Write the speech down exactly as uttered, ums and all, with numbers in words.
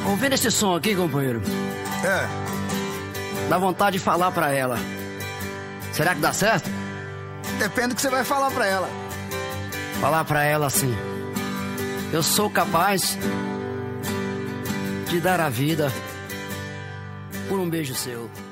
Ouvindo esse som aqui, companheiro, É. dá vontade de falar pra ela. Será que dá certo? Depende do que você vai falar pra ela. Falar pra ela assim: eu sou capaz de dar a vida por um beijo seu.